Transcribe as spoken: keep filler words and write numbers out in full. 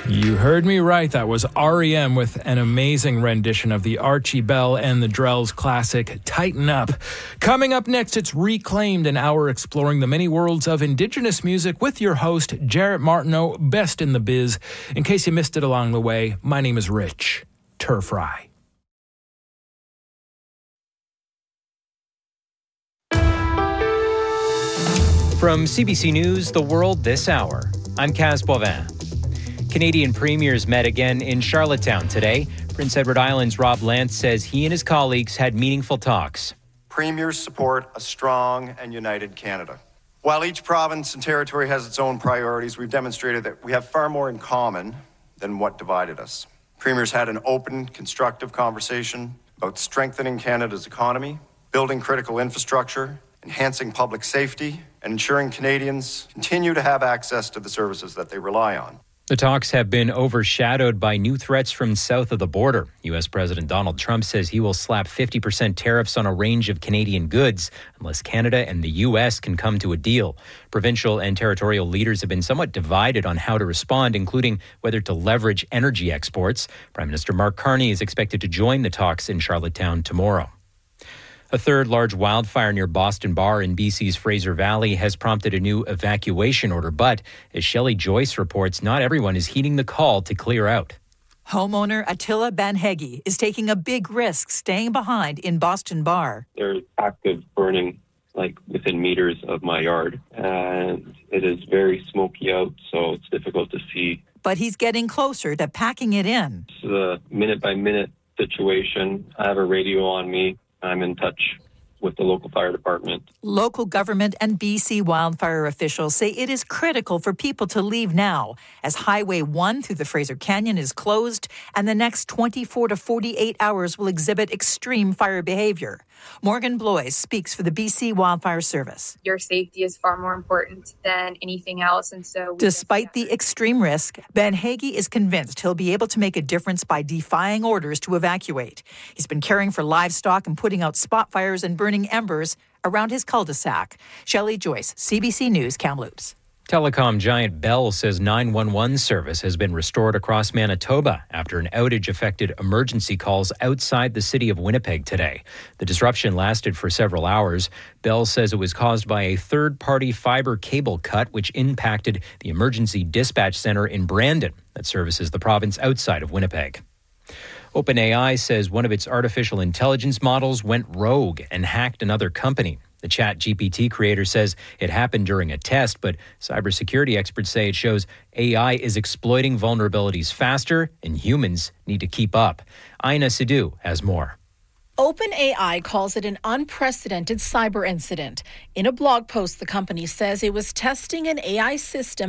You heard me right. That was R E M with an amazing rendition of the Archie Bell and the Drells classic, Tighten Up. Coming up next, it's Reclaimed, an hour exploring the many worlds of Indigenous music with your host, Jarrett Martineau, best in the biz. In case you missed it along the way, my name is Rich Turfry. From C B C News, The World This Hour, I'm Kaz Boivin. Canadian premiers met again in Charlottetown today. Prince Edward Island's Rob Lance says he and his colleagues had meaningful talks. Premiers support a strong and united Canada. While each province and territory has its own priorities, we've demonstrated that we have far more in common than what divided us. Premiers had an open, constructive conversation about strengthening Canada's economy, building critical infrastructure, enhancing public safety, and ensuring Canadians continue to have access to the services that they rely on. The talks have been overshadowed by new threats from south of the border. U S President Donald Trump says he will slap fifty percent tariffs on a range of Canadian goods unless Canada and the U S can come to a deal. Provincial and territorial leaders have been somewhat divided on how to respond, including whether to leverage energy exports. Prime Minister Mark Carney is expected to join the talks in Charlottetown tomorrow. A third large wildfire near Boston Bar in B C's Fraser Valley has prompted a new evacuation order. But as Shelley Joyce reports, not everyone is heeding the call to clear out. Homeowner Attila Banhegi is taking a big risk staying behind in Boston Bar. There's active burning like within meters of my yard, and it is very smoky out, so it's difficult to see. But he's getting closer to packing it in. It's a minute-by-minute situation. I have a radio on me. I'm in touch with the local fire department. Local government and B C wildfire officials say it is critical for people to leave now, as Highway one through the Fraser Canyon is closed, and the next twenty-four to forty-eight hours will exhibit extreme fire behavior. Morgan Blois speaks for the B C Wildfire Service. Your safety is far more important than anything else, and so... Despite the extreme risk, Banhegi is convinced he'll be able to make a difference by defying orders to evacuate. He's been caring for livestock and putting out spot fires and burning embers around his cul-de-sac. Shelley Joyce, C B C News, Kamloops. Telecom giant Bell says nine one one service has been restored across Manitoba after an outage affected emergency calls outside the city of Winnipeg today. The disruption lasted for several hours. Bell says it was caused by a third-party fiber cable cut, which impacted the emergency dispatch center in Brandon that services the province outside of Winnipeg. OpenAI says one of its artificial intelligence models went rogue and hacked another company. The ChatGPT creator says it happened during a test, but cybersecurity experts say it shows A I is exploiting vulnerabilities faster and humans need to keep up. Aina Sidhu has more. OpenAI calls it an unprecedented cyber incident. In a blog post, the company says it was testing an A I system